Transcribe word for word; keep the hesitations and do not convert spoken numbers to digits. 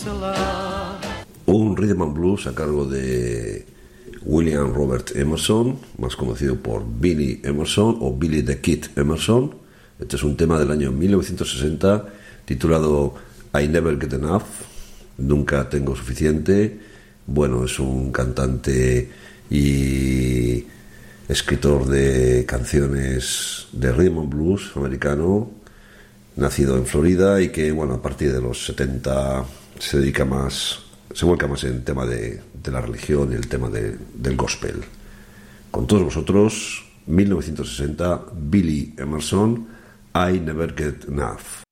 Un rhythm and blues a cargo de William Robert Emerson, más conocido por Billy Emerson o Billy the Kid Emerson. Este es un tema del año mil novecientos sesenta titulado I Never Get Enough, Nunca Tengo Suficiente. Bueno, es un cantante y escritor de canciones de rhythm and blues americano, nacido en Florida y que, bueno, a partir de los setenta se dedica más, se vuelca más en el tema de, de la religión y el tema de, del gospel. Con todos vosotros, mil novecientos sesenta, Billy Emerson, I Never Get Enough.